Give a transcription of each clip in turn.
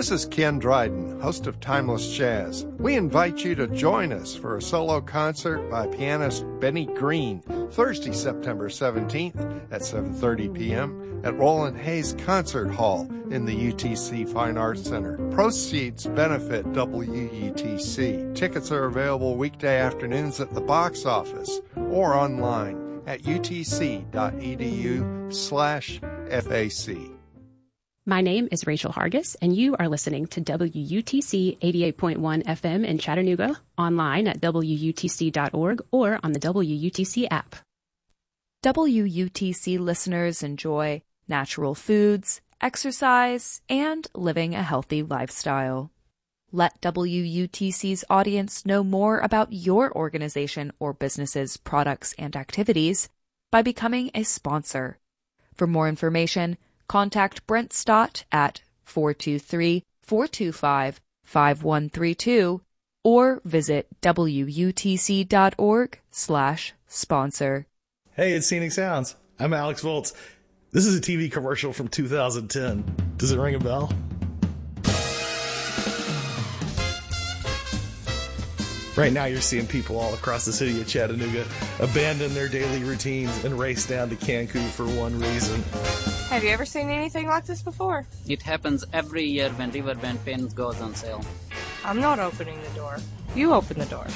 This is Ken Dryden, host of Timeless Jazz. We invite you to join us for a solo concert by pianist Benny Green, Thursday, September 17th at 7:30 p.m. at Roland Hayes Concert Hall in the UTC Fine Arts Center. Proceeds benefit WUTC. Tickets are available weekday afternoons at the box office or online at utc.edu/FAC. My name is Rachel Hargis, and you are listening to WUTC 88.1 FM in Chattanooga, online at WUTC.org or on the WUTC app. WUTC listeners enjoy natural foods, exercise, and living a healthy lifestyle. Let WUTC's audience know more about your organization or business's products and activities by becoming a sponsor. For more information, contact Brent Stott at 423-425-5132 or visit WUTC.org/sponsor. Hey, it's Scenic Sounds. I'm Alex Volts. This is a TV commercial from 2010. Does it ring a bell? Right now, you're seeing people all across the city of Chattanooga abandon their daily routines and race down to Cancun for one reason. Have you ever seen anything like this before? It happens every year when Riverbend Pins goes on sale. I'm not opening the door. You open the door.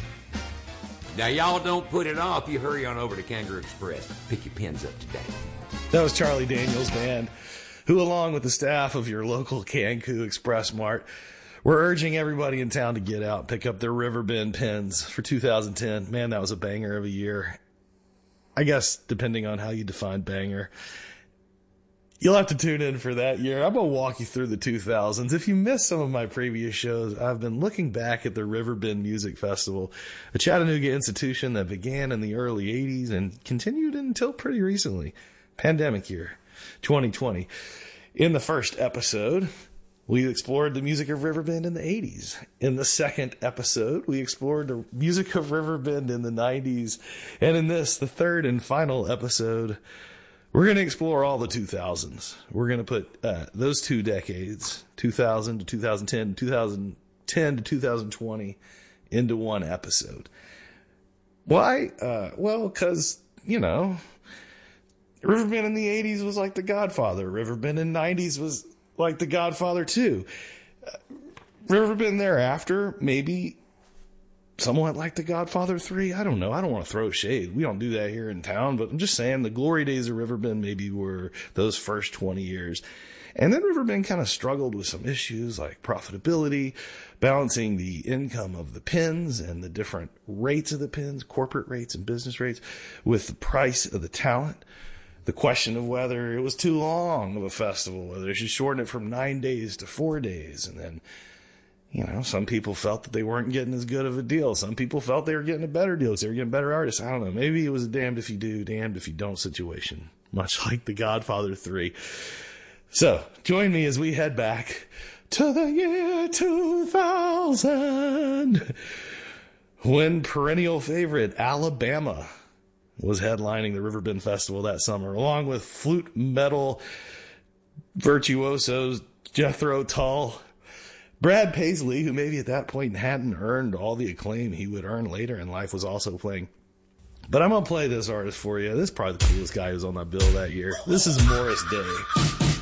Now, y'all don't put it off. You hurry on over to Kangaroo Express. Pick your pins up today. That was Charlie Daniels Band, who, along with the staff of your local Cancun Express Mart, we're urging everybody in town to get out and pick up their Riverbend pins for 2010. Man, that was a banger of a year. I guess, depending on how you define banger. You'll have to tune in for that year. I'm going to walk you through the 2000s. If you missed some of my previous shows, I've been looking back at the Riverbend Music Festival, a Chattanooga institution that began in the early 80s and continued until pretty recently. Pandemic year, 2020. In the first episode, we explored the music of Riverbend in the 80s. In the second episode, we explored the music of Riverbend in the 90s. And in this, the third and final episode, we're going to explore all the 2000s. We're going to put those two decades, 2000 to 2010, 2010 to 2020, into one episode. Why? Well, because, Riverbend in the 80s was like The Godfather. Riverbend in the 90s was like The Godfather 2. Riverbend thereafter, maybe somewhat like The Godfather 3. I don't know. I don't want to throw shade. We don't do that here in town, but I'm just saying the glory days of Riverbend maybe were those first 20 years. And then Riverbend kind of struggled with some issues like profitability, balancing the income of the pins and the different rates of the pins, corporate rates and business rates, with the price of the talent. The question of whether it was too long of a festival, whether they should shorten it from 9 days to 4 days. And then, some people felt that they weren't getting as good of a deal. Some people felt they were getting a better deal because they were getting better artists. I don't know. Maybe it was a damned if you do, damned if you don't situation, much like The Godfather 3. So join me as we head back to the year 2000, when perennial favorite Alabama was headlining the Riverbend Festival that summer, along with flute metal virtuosos Jethro Tull, Brad Paisley, who maybe at that point hadn't earned all the acclaim he would earn later in life, was also playing. But I'm going to play this artist for you. This is probably the coolest guy who was on that bill that year. This is Morris Day.